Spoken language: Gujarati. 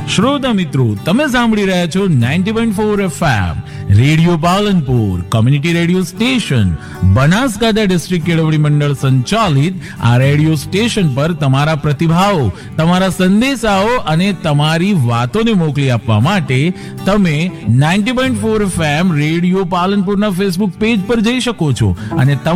શ્રોતા મિત્રો, તમે સાંભળી રહ્યા છો 90.4 FM radio Palanpur, community radio station, Banaskantha district કેળવણી મંડળ સંચાલિત આ રેડિયો સ્ટેશન પર તમારા પ્રતિભાવો, તમારા સંદેશાઓ અને તમારી વાતોને મોકલી આપવા માટે તમે 90.4 FM રેડિયો પાલનપુરના ફેસબુક પેજ પર જઈ શકો છો અને